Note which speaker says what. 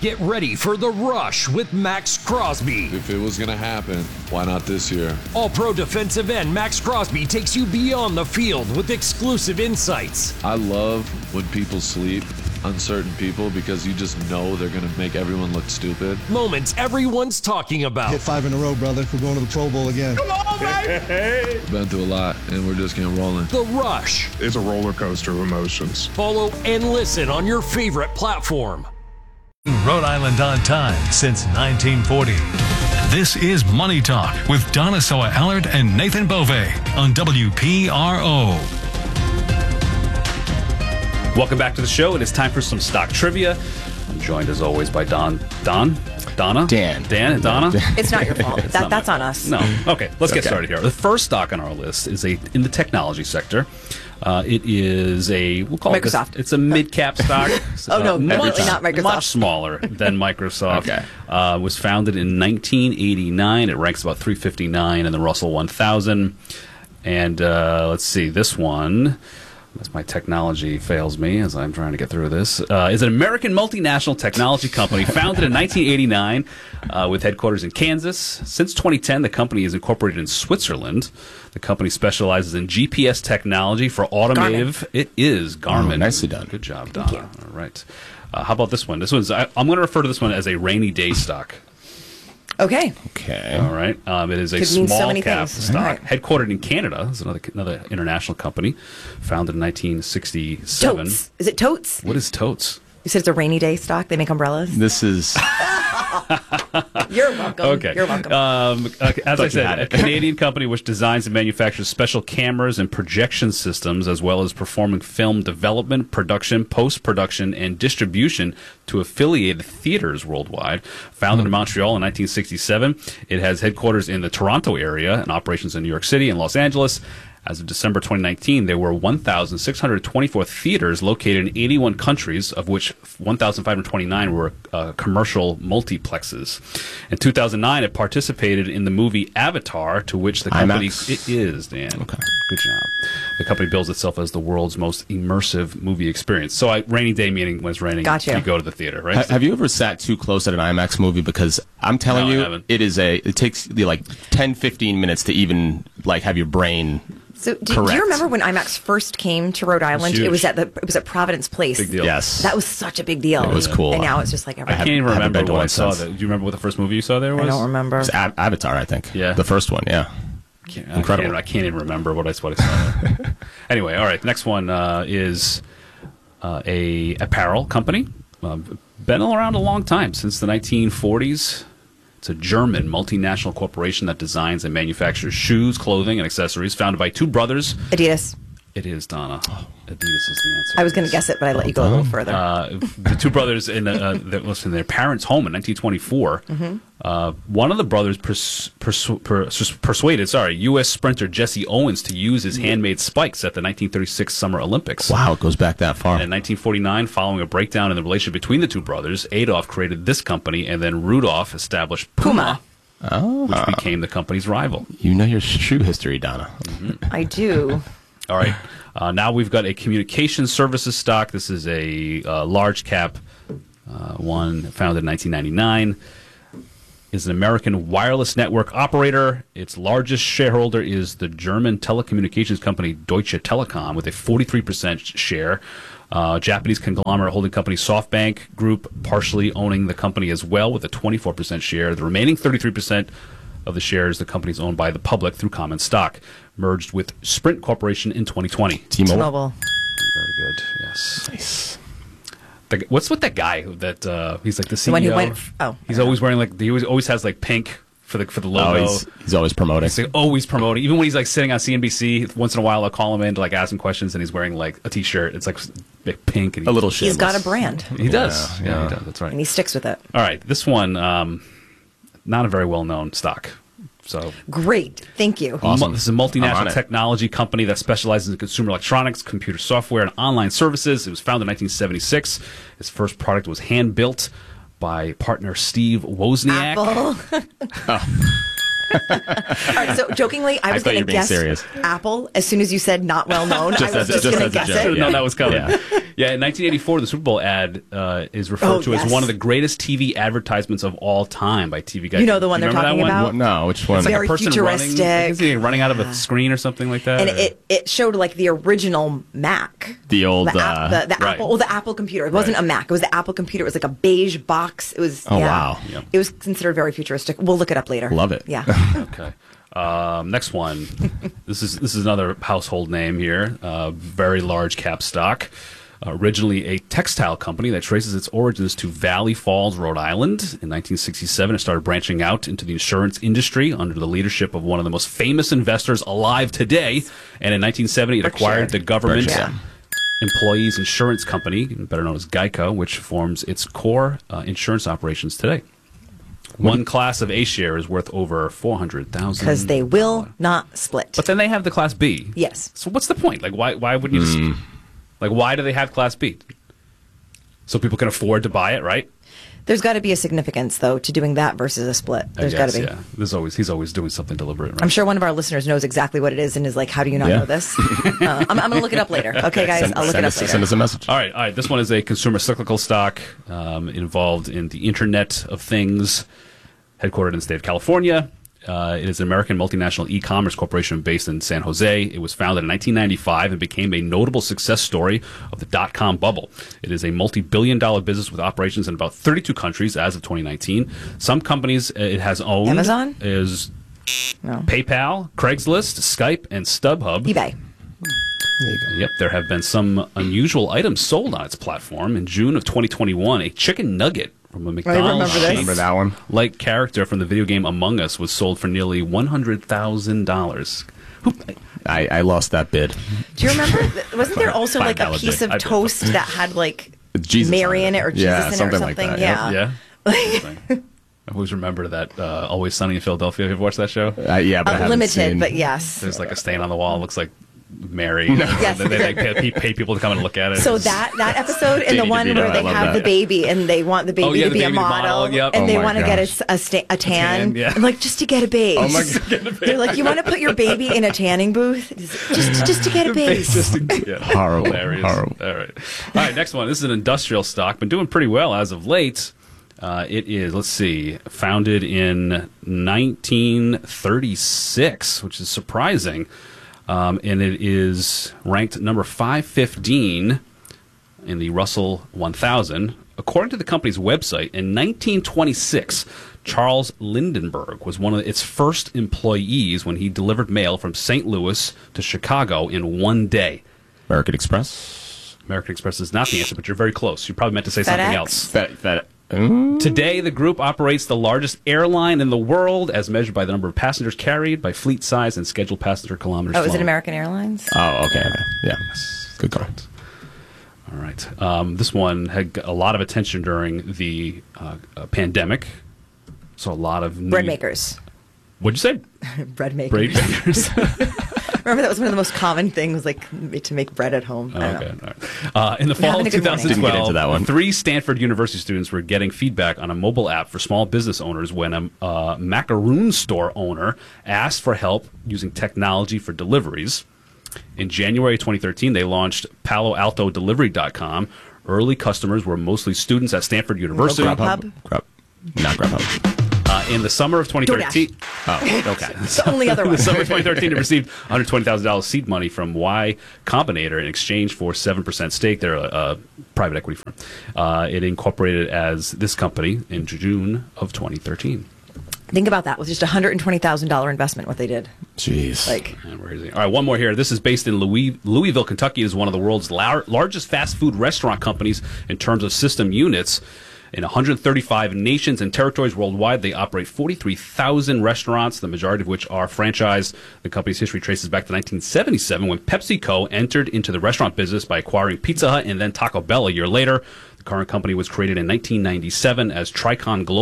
Speaker 1: Get ready for The Rush with Max Crosby.
Speaker 2: If it was going to happen, why not this year?
Speaker 1: All-Pro defensive end Max Crosby takes you beyond the field with exclusive insights.
Speaker 2: I love when people sleep on certain people because you just know they're going to make everyone look stupid.
Speaker 1: Moments everyone's talking about.
Speaker 3: Hit 5 in a row, brother. We're going to the Pro Bowl again.
Speaker 1: Come on, baby!
Speaker 2: Been through a lot, and we're just getting rolling.
Speaker 1: The Rush.
Speaker 4: It's a roller coaster of emotions.
Speaker 1: Follow and listen on your favorite platform.
Speaker 5: Rhode Island on time since 1940. This is Money Talk with Donna Soa-Allard and Nathan Bove on WPRO.
Speaker 6: Welcome back to the show. It is time for some stock trivia. I'm joined as always by Donna?
Speaker 7: Dan
Speaker 6: and Donna?
Speaker 7: It's not your fault. That's on us.
Speaker 6: No. Okay, let's get started here. The first stock on our list is in the technology sector. It is we'll call
Speaker 7: Microsoft.
Speaker 6: It's a mid-cap stock.
Speaker 7: No, definitely not Microsoft.
Speaker 6: Much smaller than Microsoft.
Speaker 7: Okay.
Speaker 6: Was founded in 1989. It ranks about 359 in the Russell 1000. And let's see, this one, as my technology fails me as I'm trying to get through this, is an American multinational technology company founded in 1989 with headquarters in Kansas. Since 2010, the company is incorporated in Switzerland. The company specializes in GPS technology for automotive.
Speaker 7: Garmin.
Speaker 6: It is Garmin.
Speaker 8: Oh, nicely done.
Speaker 6: Good job, Donna. All right. How about this one? This one's I'm going to refer to this one as a rainy day stock.
Speaker 7: Okay.
Speaker 6: All right. It is a
Speaker 7: Could mean so
Speaker 6: small
Speaker 7: many
Speaker 6: cap
Speaker 7: things.
Speaker 6: stock,
Speaker 7: Right.
Speaker 6: headquartered in Canada. It's another international company, founded in 1967.
Speaker 7: Totes. Is it Totes?
Speaker 6: What is Totes?
Speaker 7: You said it's a rainy day stock. They make umbrellas.
Speaker 8: This is
Speaker 7: You're welcome.
Speaker 6: Okay.
Speaker 7: You're welcome.
Speaker 6: As I said,
Speaker 8: had
Speaker 6: a
Speaker 8: it.
Speaker 6: Canadian company which designs and manufactures special cameras and projection systems, as well as performing film development, production, post-production, and distribution to affiliated theaters worldwide. Founded in Montreal in 1967, it has headquarters in the Toronto area and operations in New York City and Los Angeles. As of December 2019, there were 1,624 theaters located in 81 countries, of which 1,529 were commercial multiplexes. In 2009, it participated in the movie Avatar, to which the company...
Speaker 8: IMAX?
Speaker 6: It is, Dan.
Speaker 8: Okay.
Speaker 6: Good job. The company bills itself as the world's most immersive movie experience. So rainy day meaning when it's raining,
Speaker 7: Gotcha.
Speaker 6: you go to the theater, right?
Speaker 8: Have you ever sat too close at an IMAX movie? Because I'm telling
Speaker 6: No, I
Speaker 8: you,
Speaker 6: haven't.
Speaker 8: it takes you like 10, 15 minutes to even like have your brain.
Speaker 7: So, do
Speaker 8: correct.
Speaker 7: you remember when IMAX first came to Rhode Island?
Speaker 6: huge.
Speaker 7: It was at Providence Place.
Speaker 6: Big deal.
Speaker 8: Yes.
Speaker 7: That was such a big deal.
Speaker 8: It was cool.
Speaker 7: And now it's just like
Speaker 6: I
Speaker 7: everything.
Speaker 6: can't even
Speaker 8: haven't
Speaker 6: remember
Speaker 8: been to
Speaker 6: what
Speaker 8: one
Speaker 6: I saw.
Speaker 8: since.
Speaker 6: Do you remember what the first movie you saw there was?
Speaker 7: I don't remember.
Speaker 8: It's Avatar, I think.
Speaker 6: Yeah.
Speaker 8: The first one, yeah. Incredible.
Speaker 6: I can't even remember what I saw there. Anyway, all right. The next one is a apparel company. Been around a long time, since the 1940s. It's a German multinational corporation that designs and manufactures shoes, clothing, and accessories. Founded by two brothers.
Speaker 7: Adidas.
Speaker 6: It is, Donna. Adidas is the answer.
Speaker 7: I was going to guess it, but I let you go a little further.
Speaker 6: The two brothers that was in their parents' home in 1924. One of the brothers persuaded U.S. sprinter Jesse Owens to use his handmade spikes at the 1936 Summer Olympics.
Speaker 8: Wow, it goes back that far.
Speaker 6: And in 1949, following a breakdown in the relationship between the two brothers, Adolf created this company, and then Rudolph established Puma. Which became the company's rival.
Speaker 8: You know your shoe history, Donna.
Speaker 7: I do.
Speaker 6: All right. Now we've got a communication services stock. This is a large cap one, founded in 1999. Is an American wireless network operator. Its largest shareholder is the German telecommunications company Deutsche Telekom with a 43% share. Japanese conglomerate holding company SoftBank Group partially owning the company as well with a 24% share. The remaining 33% of the shares, the company is owned by the public through common stock. Merged with Sprint Corporation in 2020.
Speaker 7: T-Mobile.
Speaker 6: Very good. Yes.
Speaker 8: Nice.
Speaker 6: What's with that guy that he's like the CEO?
Speaker 7: The one who went.
Speaker 6: He's always wearing like he always has like pink for the logo.
Speaker 8: He's always promoting.
Speaker 6: He's like, always promoting. Even when he's like sitting on CNBC, once in a while I'll call him in to like ask him questions, and he's wearing like a T-shirt. It's like pink and
Speaker 8: a little shameless.
Speaker 7: He's got a brand.
Speaker 6: He does. Yeah, he does. That's right.
Speaker 7: And he sticks with it.
Speaker 6: All right, this one, not a very well known stock. So
Speaker 7: great, thank you.
Speaker 8: Awesome.
Speaker 6: This is a
Speaker 8: I'm on
Speaker 6: multinational
Speaker 8: it.
Speaker 6: technology company that specializes in consumer electronics, computer software, and online services. It was founded in 1976. Its first product was hand built by partner Steve Wozniak.
Speaker 7: Apple. All right, so jokingly, I was
Speaker 8: thought
Speaker 7: going
Speaker 8: you
Speaker 7: to
Speaker 8: were being
Speaker 7: guess
Speaker 8: serious.
Speaker 7: Apple as soon as you said not well known. I was just going to guess
Speaker 8: joke,
Speaker 7: it.
Speaker 6: No, that was coming.
Speaker 8: Yeah.
Speaker 6: Yeah, in 1984, the Super Bowl ad is referred to as
Speaker 7: yes.
Speaker 6: one of the greatest TV advertisements of all time by TV Guide.
Speaker 7: You know the one
Speaker 6: Do you
Speaker 7: they're
Speaker 6: remember
Speaker 7: talking
Speaker 6: that
Speaker 7: about?
Speaker 8: No, which one?
Speaker 6: It's like
Speaker 7: Very
Speaker 6: a person
Speaker 7: futuristic.
Speaker 6: running out of a screen or something like that.
Speaker 7: And
Speaker 6: or-
Speaker 7: it showed like the original Mac.
Speaker 8: The old,
Speaker 7: the
Speaker 6: right.
Speaker 7: Apple, the Apple computer. It wasn't
Speaker 6: Right.
Speaker 7: a Mac. It was the Apple computer. It was like a beige box. It was.
Speaker 8: Oh,
Speaker 7: yeah.
Speaker 8: wow.
Speaker 6: Yeah.
Speaker 7: It was considered very futuristic. We'll look it up later.
Speaker 8: Love it.
Speaker 7: Yeah.
Speaker 6: Okay. Next one. This is another household name here. Very large cap stock. Originally a textile company that traces its origins to Valley Falls, Rhode Island. In 1967, it started branching out into the insurance industry under the leadership of one of the most famous investors alive today. And in 1970, it acquired the government
Speaker 8: Berkshire.
Speaker 6: employees insurance company, better known as Geico, which forms its core insurance operations today. One class of A share is worth over $400,000
Speaker 7: Because they will not split.
Speaker 6: But then they have the Class B.
Speaker 7: Yes.
Speaker 6: So what's the point? Like, why wouldn't you just... Like, why do they have Class B? So people can afford to buy it, right?
Speaker 7: There's got to be a significance, though, to doing that versus a split. There's got to be.
Speaker 6: Yeah. He's always doing something deliberate, right?
Speaker 7: I'm sure one of our listeners knows exactly what it is and is like, how do you not
Speaker 8: Yeah.
Speaker 7: know this? I'm going to look it up later. Okay, guys, I'll look it up later.
Speaker 8: Send us a message.
Speaker 6: All right. This one is a consumer cyclical stock involved in the Internet of Things, headquartered in the state of California. It is an American multinational e-commerce corporation based in San Jose. It was founded in 1995 and became a notable success story of the dot-com bubble. It is a multi-billion-dollar business with operations in about 32 countries as of 2019. Some companies it has owned
Speaker 7: Amazon?
Speaker 6: is
Speaker 7: No.
Speaker 6: PayPal, Craigslist, Skype, and StubHub.
Speaker 7: eBay.
Speaker 6: Yep, there have been some unusual items sold on its platform. In June of 2021, a chicken nugget from a McDonald's
Speaker 7: remember this.
Speaker 8: Remember that one?
Speaker 6: like character from the video game Among Us was sold for nearly $100,000.
Speaker 8: I lost that bid.
Speaker 7: Do you remember? Wasn't there also like a
Speaker 8: $5
Speaker 7: piece
Speaker 8: bid.
Speaker 7: of toast that had like
Speaker 8: Jesus
Speaker 7: Mary
Speaker 8: on
Speaker 7: in it or Jesus
Speaker 8: Yeah,
Speaker 7: in it or
Speaker 8: something like
Speaker 7: something?
Speaker 8: that,
Speaker 7: Yeah.
Speaker 6: Yeah. I always remember that Always Sunny in Philadelphia. Have you watched that show?
Speaker 8: Yeah, but I haven't
Speaker 7: Limited,
Speaker 8: seen-
Speaker 7: but yes.
Speaker 6: There's like a stain on the wall. It looks like Mary.
Speaker 7: Yes.
Speaker 6: They pay people to come and look at it.
Speaker 7: So that episode and the
Speaker 8: Danny
Speaker 7: one
Speaker 8: DeVito,
Speaker 7: where
Speaker 8: I
Speaker 7: they
Speaker 8: love
Speaker 7: have
Speaker 8: that.
Speaker 7: the baby and they want the baby
Speaker 6: Oh, yeah,
Speaker 7: to
Speaker 6: the
Speaker 7: be a
Speaker 6: baby to
Speaker 7: model,
Speaker 6: model, yep.
Speaker 7: and
Speaker 8: Oh
Speaker 7: they
Speaker 8: my
Speaker 7: want to get
Speaker 8: gosh.
Speaker 7: a tan,
Speaker 6: yeah.
Speaker 7: and like just to get a base.
Speaker 8: Oh my
Speaker 7: They're like, you want to put your baby in a tanning booth just to get a base.
Speaker 8: Horrible.
Speaker 6: Hilarious.
Speaker 8: Horrible.
Speaker 6: All right, next one. This is an industrial stock. Been doing pretty well as of late. It is, let's see, founded in 1936, which is surprising. And it is ranked number 515 in the Russell 1000. According to the company's website, in 1926, Charles Lindenberg was one of its first employees when he delivered mail from St. Louis to Chicago in one day.
Speaker 8: American Express.
Speaker 6: American Express is not the answer, but you're very close. You probably meant to say something
Speaker 7: FedEx?
Speaker 6: else. Today, the group operates the largest airline in the world as measured by the number of passengers carried, by fleet size, and scheduled passenger kilometers
Speaker 7: Oh, is it
Speaker 6: flown.
Speaker 7: American Airlines?
Speaker 8: Oh, okay. Yeah. Good call.
Speaker 6: All right. This one had a lot of attention during the pandemic. So a lot of
Speaker 7: Bread makers.
Speaker 6: What'd you say?
Speaker 7: Bread makers.
Speaker 6: Bread makers.
Speaker 7: Remember that was one of the most common things, like to make bread at home. I don't know.
Speaker 6: Okay. All right. In the fall
Speaker 7: having
Speaker 6: of
Speaker 7: a good morning.
Speaker 6: 2012,
Speaker 8: Didn't get into that one.
Speaker 6: 3 Stanford University students were getting feedback on a mobile app for small business owners when a macaroon store owner asked for help using technology for deliveries. In January 2013, they launched PaloAltoDelivery.com. Early customers were mostly students at Stanford University.
Speaker 7: Grubhub?
Speaker 8: Not Grubhub.
Speaker 6: In the summer of 2013,
Speaker 8: Oh, okay.
Speaker 7: The only other
Speaker 6: in
Speaker 7: one.
Speaker 6: the summer of 2013, it received $120,000 seed money from Y Combinator in exchange for 7% stake. They're a private equity firm. It incorporated as this company in June of 2013.
Speaker 7: Think about that. With just $120,000 investment, what they did.
Speaker 8: Jeez.
Speaker 7: Like,
Speaker 6: And where is he? All right, one more here. This is based in Louisville, Kentucky. It is one of the world's largest fast food restaurant companies in terms of system units. In 135 nations and territories worldwide, they operate 43,000 restaurants, the majority of which are franchised. The company's history traces back to 1977 when PepsiCo entered into the restaurant business by acquiring Pizza Hut and then Taco Bell a year later. The current company was created in 1997 as Tricon Global